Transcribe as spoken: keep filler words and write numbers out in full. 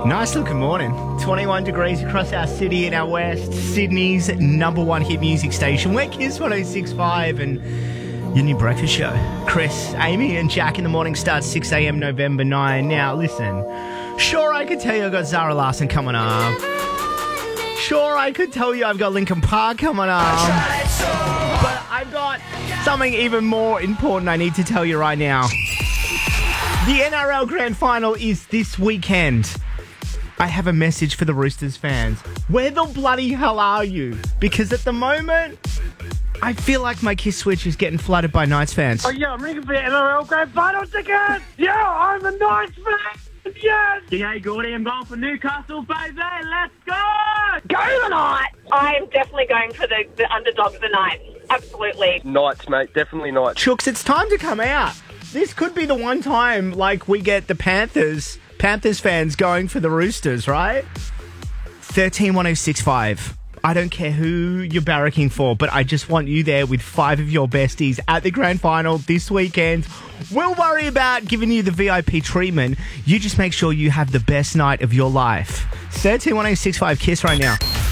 Nice looking morning. twenty-one degrees across our city in our west. Sydney's number one hit music station. We're Kiss one oh six point five and your new breakfast show. Chris, Amy and Jack in the morning starts six a.m. November ninth. Now, listen. Sure, I could tell you I've got Zara Larsson coming up. Sure, I could tell you I've got Linkin Park coming up. But I've got something even more important I need to tell you right now. The N R L Grand Final is this weekend. I have a message for the Roosters fans. Where the bloody hell are you? Because at the moment, I feel like my Kiss Switch is getting flooded by Knights fans. Oh, yeah, I'm ringing for the N R L Grand Final ticket! Yeah, I'm a Knights fan! Yes! D A Gordy, I'm going for Newcastle, baby! Let's go! Go the Knights! I'm definitely going for the, the underdog, the Knights. Absolutely. Knights, mate. Definitely Knights. Chooks, it's time to come out. This could be the one time, like, we get the Panthers, Panthers fans going for the Roosters, right? thirteen one oh six five. I don't care who you're barracking for, but I just want you there with five of your besties at the Grand Final this weekend. We'll worry about giving you the V I P treatment. You just make sure you have the best night of your life. thirteen one oh six five Kiss right now.